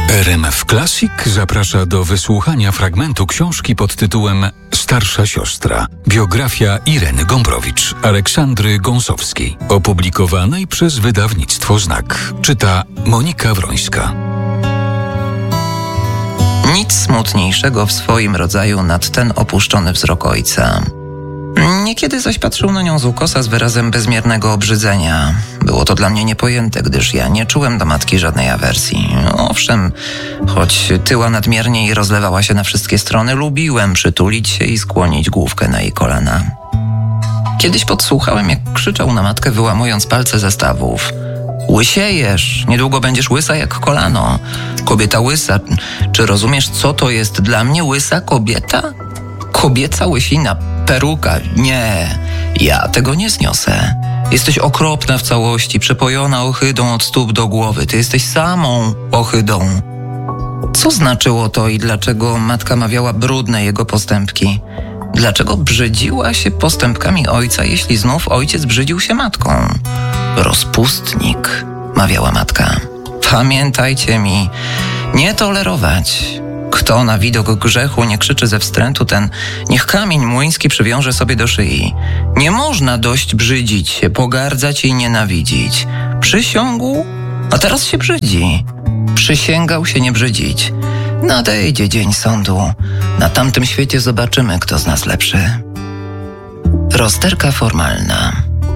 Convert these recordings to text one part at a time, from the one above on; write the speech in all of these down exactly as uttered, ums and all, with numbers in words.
R M F Classic zaprasza do wysłuchania fragmentu książki pod tytułem Starsza siostra. Biografia Ireny Gombrowicz, Aleksandry Gąsowskiej. Opublikowanej przez wydawnictwo Znak. Czyta Monika Wrońska. Nic smutniejszego w swoim rodzaju nad ten opuszczony wzrok ojca. Niekiedy zaś patrzył na nią z ukosa z wyrazem bezmiernego obrzydzenia. Było to dla mnie niepojęte, gdyż ja nie czułem do matki żadnej awersji. Owszem, choć tyła nadmiernie i rozlewała się na wszystkie strony, lubiłem przytulić się i skłonić główkę na jej kolana. Kiedyś podsłuchałem, jak krzyczał na matkę, wyłamując palce ze stawów. Łysiejesz, niedługo będziesz łysa jak kolano. Kobieta łysa, czy rozumiesz, co to jest dla mnie łysa kobieta? Kobieca łysina, peruka, nie, ja tego nie zniosę. Jesteś okropna w całości, przepojona ohydą od stóp do głowy. Ty jesteś samą ohydą. Co znaczyło to i dlaczego matka mawiała brudne jego postępki? Dlaczego brzydziła się postępkami ojca, jeśli znów ojciec brzydził się matką? Rozpustnik, mawiała matka. Pamiętajcie mi, nie tolerować. Kto na widok grzechu nie krzyczy ze wstrętu, ten niech kamień młyński przywiąże sobie do szyi. Nie można dość brzydzić się, pogardzać i nienawidzić. Przysiągł, a teraz się brzydzi. Przysięgał się nie brzydzić. Nadejdzie dzień sądu. Na tamtym świecie zobaczymy, kto z nas lepszy. Rozterka formalna.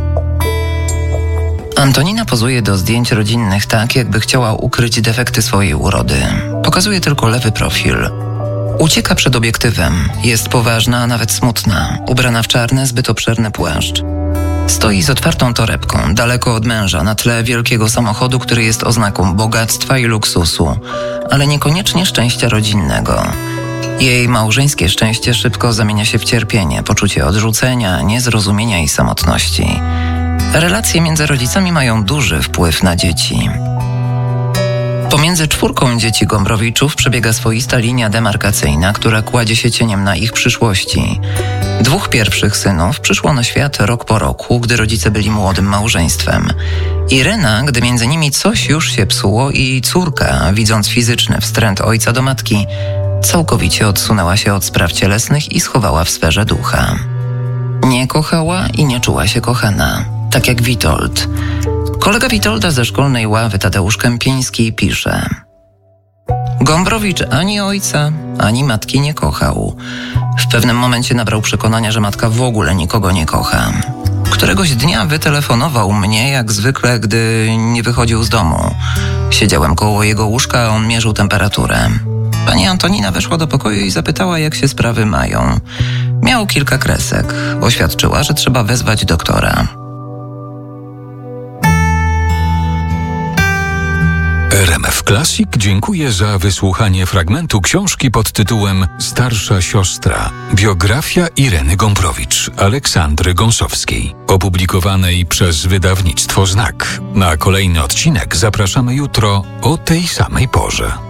Antonina pozuje do zdjęć rodzinnych tak, jakby chciała ukryć defekty swojej urody. Pokazuje tylko lewy profil. Ucieka przed obiektywem. Jest poważna, a nawet smutna. Ubrana w czarny, zbyt obszerny płaszcz. Stoi z otwartą torebką, daleko od męża, na tle wielkiego samochodu, który jest oznaką bogactwa i luksusu, ale niekoniecznie szczęścia rodzinnego. Jej małżeńskie szczęście szybko zamienia się w cierpienie, poczucie odrzucenia, niezrozumienia i samotności. Relacje między rodzicami mają duży wpływ na dzieci. Pomiędzy czwórką dzieci Gombrowiczów przebiega swoista linia demarkacyjna, która kładzie się cieniem na ich przyszłości. Dwóch pierwszych synów przyszło na świat rok po roku, gdy rodzice byli młodym małżeństwem. Irena, gdy między nimi coś już się psuło, i córka, widząc fizyczny wstręt ojca do matki, całkowicie odsunęła się od spraw cielesnych i schowała w sferze ducha. Nie kochała i nie czuła się kochana. Tak jak Witold. Kolega Witolda ze szkolnej ławy, Tadeusz Kępiński, pisze: Gombrowicz ani ojca, ani matki nie kochał. W pewnym momencie nabrał przekonania, że matka w ogóle nikogo nie kocha. Któregoś dnia wytelefonował mnie, jak zwykle, gdy nie wychodził z domu. Siedziałem koło jego łóżka, a on mierzył temperaturę. Pani Antonina weszła do pokoju i zapytała, jak się sprawy mają. Miał kilka kresek. Oświadczyła, że trzeba wezwać doktora. R M F Classic dziękuję za wysłuchanie fragmentu książki pod tytułem Starsza siostra. Biografia Ireny Gombrowicz, Aleksandry Gąsowskiej. Opublikowanej przez wydawnictwo Znak. Na kolejny odcinek zapraszamy jutro o tej samej porze.